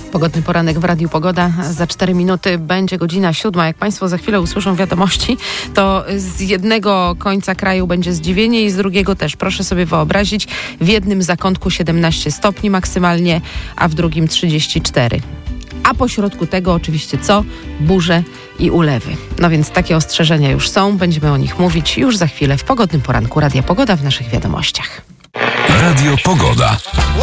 Pogodny poranek w Radiu Pogoda. Za 4 minuty będzie godzina 7. Jak Państwo za chwilę usłyszą wiadomości, to z jednego końca kraju będzie zdziwienie i z drugiego też. Proszę sobie wyobrazić, w jednym zakątku 17 stopni maksymalnie, a w drugim 34. A pośrodku tego oczywiście co? Burze i ulewy. No więc takie ostrzeżenia już są. Będziemy o nich mówić już za chwilę w Pogodnym Poranku Radia Pogoda w naszych wiadomościach. Radio Pogoda.